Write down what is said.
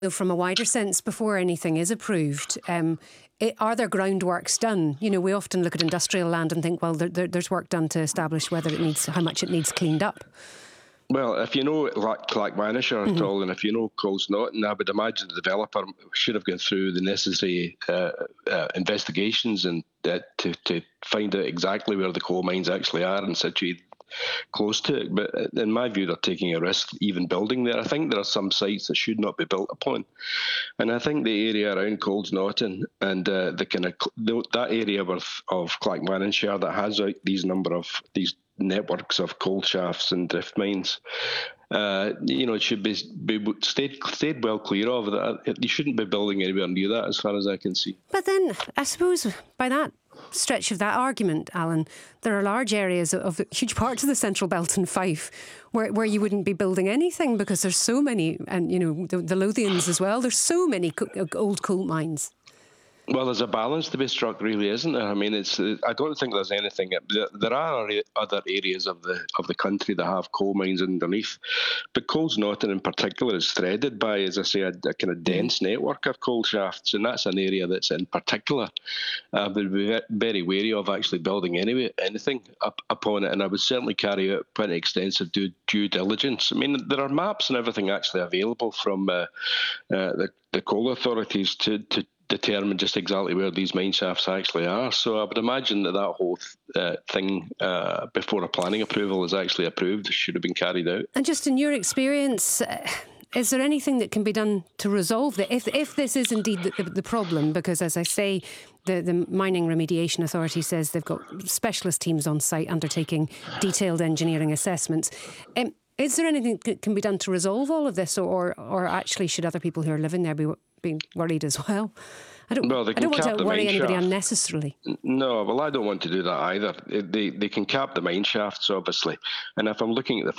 From a wider sense, before anything is approved, are there groundworks done? You know, we often look at industrial land and think, well, there's work done to establish how much it needs cleaned up. Well, if you know Clackmannanshire at all, and if you know Colsnaughton, I would imagine the developer should have gone through the necessary investigations and to find out exactly where the coal mines actually are and situated close to it. But in my view, they're taking a risk even building there. I think there are some sites that should not be built upon, and I think the area around Colsnaughton and that area of Clackmannanshire that has these networks of coal shafts and drift mines, it should be stayed well clear of that. You shouldn't be building anywhere near that, as far as I can see. But then, I suppose, by that stretch of that argument, Alan, there are large areas of huge parts of the Central Belt and Fife where you wouldn't be building anything because there's so many, and the Lothians as well. There's so many old coal mines. Well, there's a balance to be struck, really, isn't there? I mean, I don't think there's anything. There are other areas of the country that have coal mines underneath, but Colsnaughton in particular is threaded by, as I say, a kind of dense network of coal shafts, and that's an area that's in particular I would be very wary of actually building anything upon it, and I would certainly carry out pretty extensive due diligence. I mean, there are maps and everything actually available from the coal authorities to determine just exactly where these mine shafts actually are. So I would imagine that whole thing before a planning approval is actually approved should have been carried out. And just in your experience, is there anything that can be done to resolve that? If this is indeed the problem, because as I say, the Mining Remediation Authority says they've got specialist teams on site undertaking detailed engineering assessments. Is there anything that can be done to resolve all of this, or actually should other people who are living there be worried as well? I don't want to worry anybody unnecessarily. No, well, I don't want to do that either. They can cap the mine shafts, obviously. And if I'm looking at the